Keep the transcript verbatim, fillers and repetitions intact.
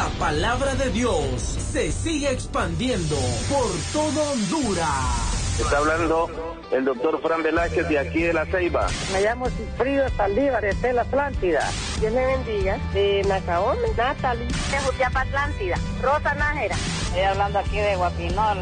La palabra de Dios se sigue expandiendo por todo Honduras. Está hablando el doctor Fran Velázquez de aquí de La Ceiba. Me llamo Cifrido Saldívar, de la Atlántida. Dios me bendiga. De Nacaome, Natalie. De Jutiapa, Atlántida. Rosa Nájera. Estoy hablando aquí de Guapinol.